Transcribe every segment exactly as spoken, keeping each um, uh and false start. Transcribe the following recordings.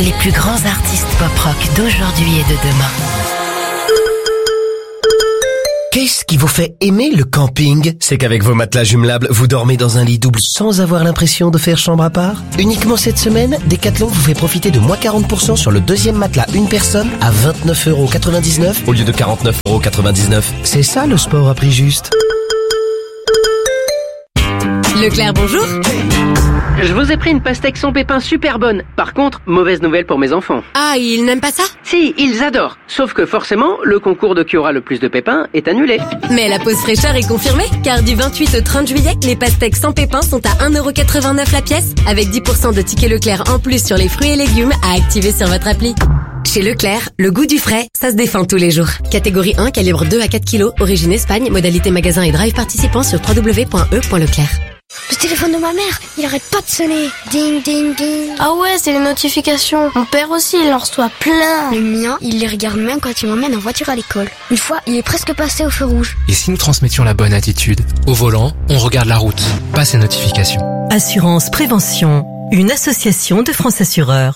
les plus grands artistes pop-rock d'aujourd'hui et de demain. Qu'est-ce qui vous fait aimer le camping? C'est qu'avec vos matelas jumelables, vous dormez dans un lit double sans avoir l'impression de faire chambre à part. Uniquement cette semaine, Decathlon vous fait profiter de moins quarante pour cent sur le deuxième matelas une personne à vingt-neuf euros quatre-vingt-dix-neuf au lieu de quarante-neuf euros quatre-vingt-dix-neuf. C'est ça le sport à prix juste. Leclerc, bonjour. Je vous ai pris une pastèque sans pépins super bonne. Par contre, mauvaise nouvelle pour mes enfants. Ah, ils n'aiment pas ça? Si, ils adorent. Sauf que forcément, le concours de qui aura le plus de pépins est annulé. Mais la pause fraîcheur est confirmée, car du vingt-huit au trente juillet, les pastèques sans pépins sont à un euro quatre-vingt-neuf la pièce, avec dix pour cent de tickets Leclerc en plus sur les fruits et légumes à activer sur votre appli. Chez Leclerc, le goût du frais, ça se défend tous les jours. Catégorie un, calibre deux à quatre kilos, origine Espagne, modalité magasin et drive participant sur w w w point e point leclerc. Le téléphone de ma mère, il arrête pas de sonner. Ding, ding, ding. Ah ouais, c'est les notifications. Mon père aussi, il en reçoit plein. Le mien, il les regarde même quand il m'emmène en voiture à l'école. Une fois, il est presque passé au feu rouge. Et si nous transmettions la bonne attitude? Au volant, on regarde la route, pas ces notifications. Assurance Prévention, une association de France Assureurs.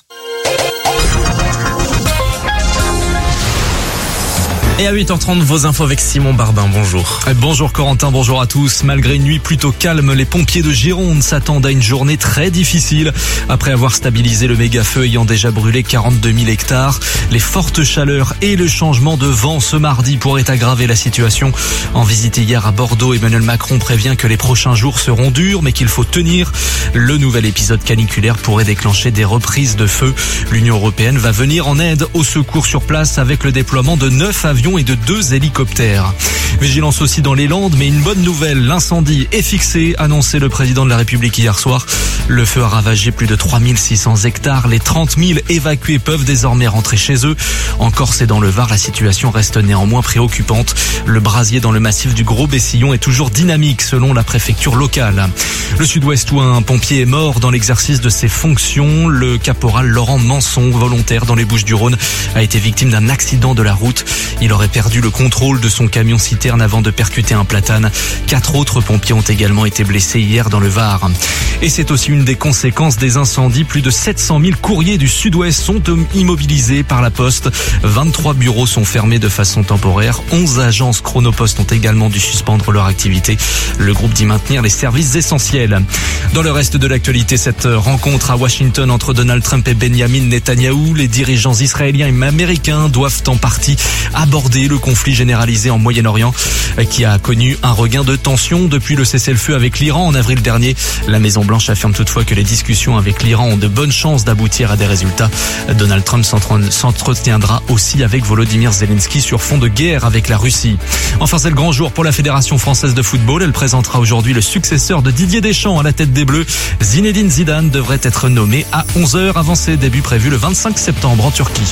Et à huit heures trente, vos infos avec Simon Barbin, bonjour. Bonjour Corentin, bonjour à tous. Malgré une nuit plutôt calme, les pompiers de Gironde s'attendent à une journée très difficile. Après avoir stabilisé le méga-feu ayant déjà brûlé quarante-deux mille hectares, les fortes chaleurs et le changement de vent ce mardi pourraient aggraver la situation. En visite hier à Bordeaux, Emmanuel Macron prévient que les prochains jours seront durs, mais qu'il faut tenir. Le nouvel épisode caniculaire pourrait déclencher des reprises de feu. L'Union européenne va venir en aide au secours sur place avec le déploiement de neuf avions et de deux hélicoptères. Vigilance aussi dans les Landes, mais une bonne nouvelle, l'incendie est fixé, annonçait le président de la République hier soir. Le feu a ravagé plus de trois mille six cents hectares. Les trente mille évacués peuvent désormais rentrer chez eux. En Corse et dans le Var, la situation reste néanmoins préoccupante. Le brasier dans le massif du Gros-Bessillon est toujours dynamique selon la préfecture locale. Le sud-ouest où un pompier est mort dans l'exercice de ses fonctions. Le caporal Laurent Manson, volontaire dans les Bouches-du-Rhône, a été victime d'un accident de la route. Il aurait perdu le contrôle de son camion citerne avant de percuter un platane. Quatre autres pompiers ont également été blessés hier dans le Var. Et c'est aussi une des conséquences des incendies. Plus de sept cent mille courriers du sud-ouest sont immobilisés par la Poste. vingt-trois bureaux sont fermés de façon temporaire. onze agences Chronopost ont également dû suspendre leur activité. Le groupe dit maintenir les services essentiels. Dans le reste de l'actualité, cette rencontre à Washington entre Donald Trump et Benjamin Netanyahou, les dirigeants israéliens et américains doivent en partie aborder le conflit généralisé en Moyen-Orient qui a connu un regain de tension depuis le cessez-le-feu avec l'Iran en avril dernier. La Maison-Blanche affirme toutefois que les discussions avec l'Iran ont de bonnes chances d'aboutir à des résultats. Donald Trump s'entretiendra aussi avec Volodymyr Zelensky sur fond de guerre avec la Russie. Enfin, c'est le grand jour pour la Fédération française de football. Elle présentera aujourd'hui le successeur de Didier Deschamps à la tête des Bleus. Zinedine Zidane devrait être nommé à onze heures avant ses débuts prévus le vingt-cinq septembre en Turquie.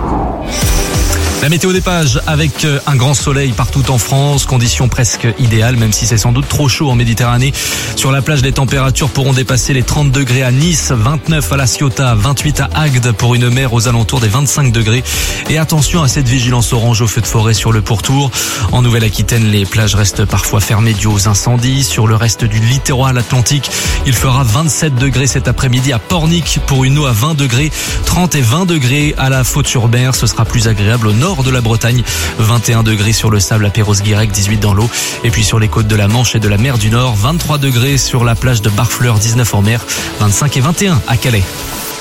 La météo des pages avec un grand soleil partout en France, conditions presque idéales même si c'est sans doute trop chaud en Méditerranée. Sur la plage, les températures pourront dépasser les trente degrés à Nice, vingt-neuf à La Ciotat, vingt-huit à Agde pour une mer aux alentours des vingt-cinq degrés. Et attention à cette vigilance orange au feu de forêt sur le pourtour. En Nouvelle-Aquitaine, les plages restent parfois fermées dues aux incendies. Sur le reste du littoral atlantique, il fera vingt-sept degrés cet après-midi à Pornic pour une eau à vingt degrés, trente et vingt degrés à la Faute-sur-Mer. Ce sera plus agréable au nord de la Bretagne, vingt et un degrés sur le sable à Perros-Guirec, dix-huit dans l'eau. Et puis sur les côtes de la Manche et de la mer du Nord, vingt-trois degrés sur la plage de Barfleur, dix-neuf en mer, vingt-cinq et vingt et un à Calais.